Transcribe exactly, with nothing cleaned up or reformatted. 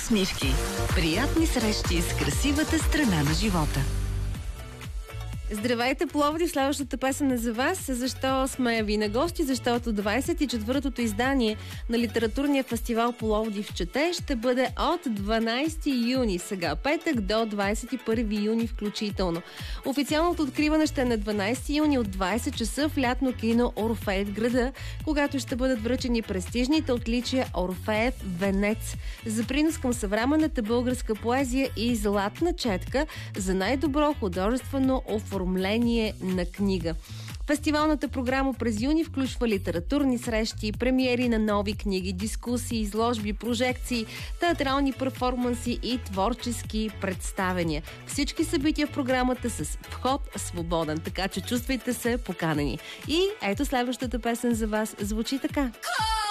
усмивки. Приятни срещи с красивата страна на живота. Здравейте, Пловдив! Следващата песен е за вас. Защо сме ви на гости? Защото двадесет и четвъртото издание на литературния фестивал Пловдив чете ще бъде от дванадесети юни, сега петък, до двадесет и първи юни включително. Официалното откриване ще е на дванадесети юни от двадесет часа в лятно кино Орфей в града, когато ще бъдат връчени престижните отличия Орфеев венец за принос към съвременната българска поезия и златна четка за най-добро художествено оформление на книга. Фестивалната програма през юни включва литературни срещи, премиери на нови книги, дискусии, изложби, прожекции, театрални перформанси и творчески представения. Всички събития в програмата с вход свободен, така че чувствайте се поканени. И ето следващата песен за вас звучи така.